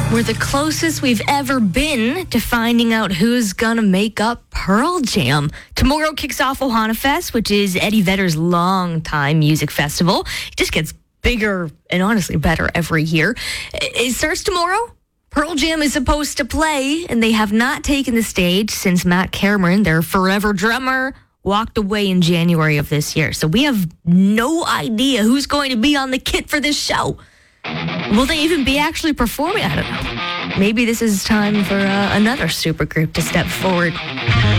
We're the closest we've ever been to finding out who's gonna make up Pearl Jam. Tomorrow kicks off Ohana Fest, which is Eddie Vedder's longtime music festival. It just gets bigger and honestly better every year. It starts tomorrow. Pearl Jam is supposed to play, and they have not taken the stage since Matt Cameron, their forever drummer, walked away in January of this year. So we have no idea who's going to be on the kit for this show. Will they even be actually performing? I don't know. Maybe this is time for another supergroup to step forward.